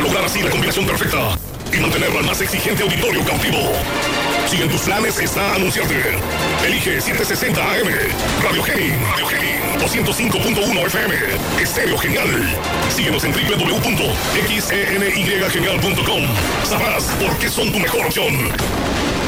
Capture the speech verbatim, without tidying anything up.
lograr así la combinación perfecta y mantener al más exigente auditorio cautivo. Si en tus planes está anunciarte, elige setecientos sesenta A M, Radio Geni, Radio Geni, doscientos cinco punto uno F M, Estéreo Genial. Síguenos en doble u doble u doble u punto x e n y genial punto com. Sabrás por qué son tu mejor opción.